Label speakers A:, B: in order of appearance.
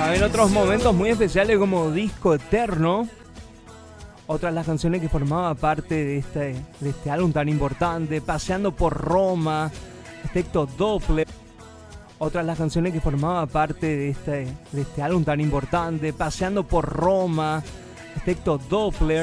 A: En otros momentos muy especiales como Disco Eterno. Otras las canciones que formaban parte de este álbum tan importante. Paseando por Roma. Efecto Doppler. Otras las canciones que formaban parte de este álbum tan importante. Paseando por Roma. Efecto Doppler.